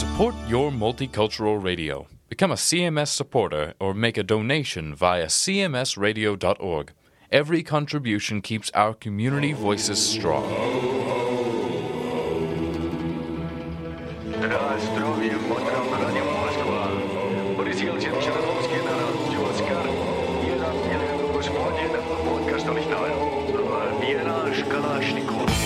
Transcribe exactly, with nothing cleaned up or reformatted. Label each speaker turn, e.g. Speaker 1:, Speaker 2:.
Speaker 1: Support your multicultural radio. Become a C M S supporter or make a donation via c m s radio dot org. Every contribution keeps our community voices strong.